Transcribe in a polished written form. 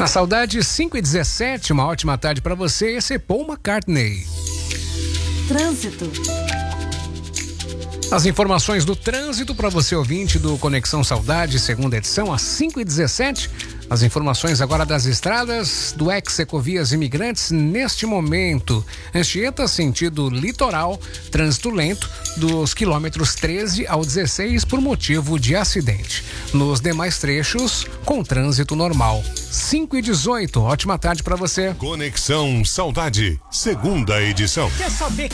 Na Saudade 5h17, uma ótima tarde para você. Esse é Paul McCartney. Trânsito. As informações do trânsito para você ouvinte do Conexão Saudade, segunda edição, às 5h17. As informações agora das estradas do ex-Ecovias Imigrantes neste momento. Anchieta, sentido litoral, trânsito lento dos quilômetros 13 ao 16 por motivo de acidente. Nos demais trechos, com trânsito normal. 5h18, ótima tarde para você. Conexão Saudade, segunda edição. Quer saber